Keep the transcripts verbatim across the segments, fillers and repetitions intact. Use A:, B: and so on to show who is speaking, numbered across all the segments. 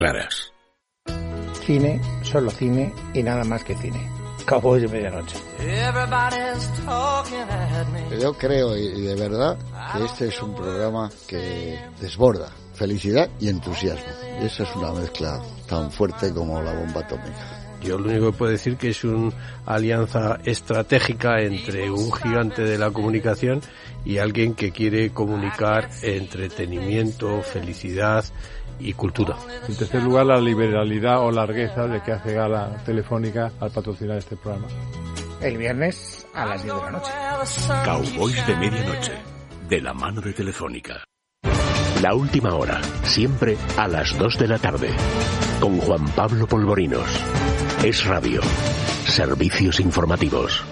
A: claras.
B: Cine, solo cine y nada más que cine. Cowboys de medianoche.
C: Yo creo y de verdad que este es un programa que desborda felicidad y entusiasmo. Y eso es una mezcla tan fuerte como la bomba atómica.
D: Yo lo único que puedo decir que es una alianza estratégica entre un gigante de la comunicación y alguien que quiere comunicar entretenimiento, felicidad y cultura.
E: En tercer lugar, la liberalidad o largueza de que hace gala Telefónica al patrocinar este programa.
B: El viernes a las diez de la noche.
A: Cowboys de medianoche, de la mano de Telefónica. La última hora, siempre a las dos de la tarde, con Juan Pablo Polvorinos. Es Radio, servicios informativos.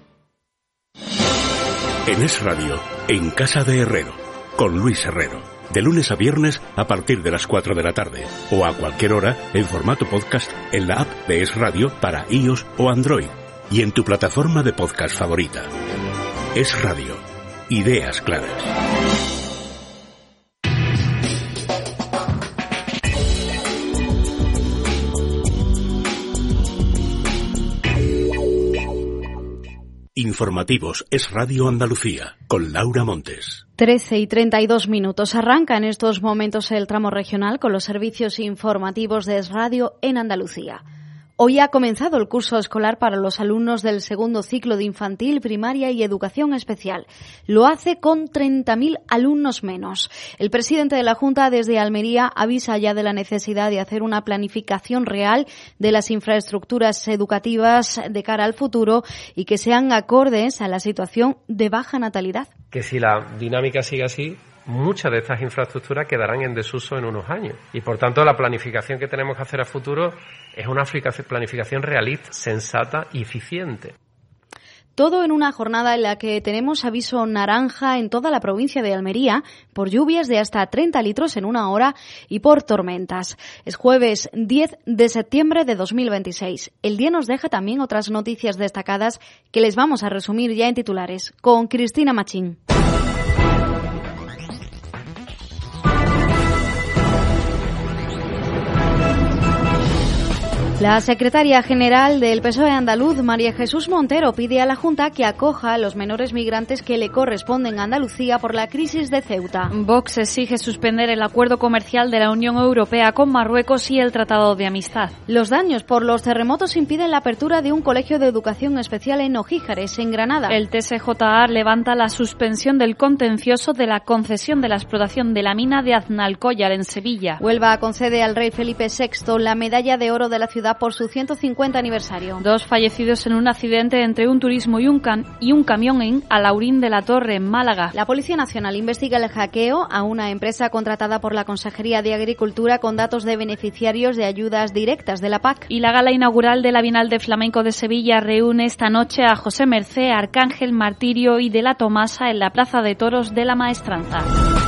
A: En Es Radio, en Casa de Herrero, con Luis Herrero. De lunes a viernes a partir de las cuatro de la tarde o a cualquier hora en formato podcast en la app de Es Radio para iOS o Android y en tu plataforma de podcast favorita. Es Radio, ideas claras. Informativos Es Radio Andalucía, con Laura Montes.
F: trece y treinta y dos minutos. Arranca en estos momentos el tramo regional con los servicios informativos de Es Radio en Andalucía. Hoy ha comenzado el curso escolar para los alumnos del segundo ciclo de infantil, primaria y educación especial. Lo hace con treinta mil alumnos menos. El presidente de la Junta desde Almería avisa ya de la necesidad de hacer una planificación real de las infraestructuras educativas de cara al futuro y que sean acordes a la situación de baja natalidad.
G: Que si la dinámica sigue así, muchas de estas infraestructuras quedarán en desuso en unos años. Y por tanto la planificación que tenemos que hacer a futuro es una planificación realista, sensata y eficiente.
F: Todo en una jornada en la que tenemos aviso naranja en toda la provincia de Almería por lluvias de hasta treinta litros en una hora y por tormentas. Es jueves diez de septiembre de dos mil veintiséis. El día nos deja también otras noticias destacadas que les vamos a resumir ya en titulares con Cristina Machín. La secretaria general del P S O E andaluz, María Jesús Montero, pide a la Junta que acoja a los menores migrantes que le corresponden a Andalucía por la crisis de Ceuta.
H: Vox exige suspender el acuerdo comercial de la Unión Europea con Marruecos y el Tratado de Amistad.
F: Los daños por los terremotos impiden la apertura de un colegio de educación especial en Ojíjares, en Granada.
H: El T S J A levanta la suspensión del contencioso de la concesión de la explotación de la mina de Aznalcóllar en Sevilla.
F: Huelva concede al rey Felipe sexto la medalla de oro de la ciudad por su ciento cincuenta aniversario.
H: Dos fallecidos en un accidente entre un turismo y un, can- y un camión en Alaurín de la Torre, en Málaga.
F: La Policía Nacional investiga el hackeo a una empresa contratada por la Consejería de Agricultura con datos de beneficiarios de ayudas directas de la P A C.
H: Y la gala inaugural de la Bienal de Flamenco de Sevilla reúne esta noche a José Mercé, Arcángel Martirio y de la Tomasa en la Plaza de Toros de la Maestranza.